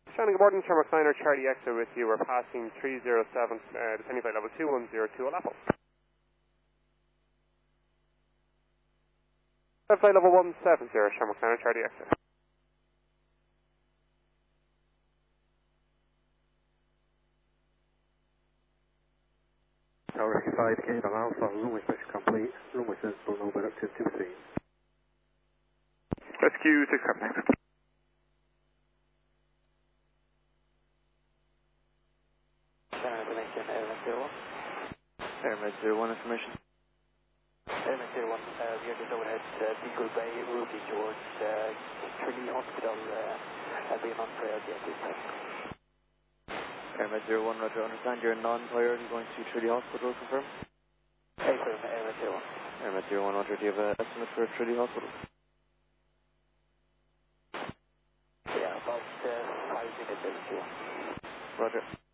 Shannon, good morning, Sherlock Kleiner, Charlie Exeter with you. We're passing 307, descending by level 2102 at Apple. Flight level 170, Sherlock Kleiner, Charlie Exeter. Tower rectified, Canada Alpha, runway inspection complete, runway sensible, no bed activity received. Rescue 6 next. Airmed 01 information. Airmed 01, we are just overhead Beagle Bay, routing towards Trinity Hospital, being on prayer at this time. Airmed 01, roger, understand you're non-priority going to Trinity Hospital, confirm? Airmed 01. Airmed 01, roger, do you have an estimate for Trinity Hospital? Yeah, about 5 minutes, 01. Roger.